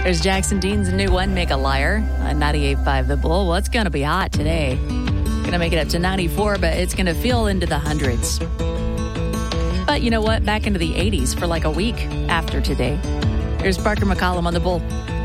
There's Jackson Dean's new one, Make a Liar, on 98.5 The Bull. Well, it's going to be hot today. Going to make it up to 94, but it's going to feel into the hundreds. But you know what? Back into the 80s for like a week after today. Here's Parker McCollum on The Bull.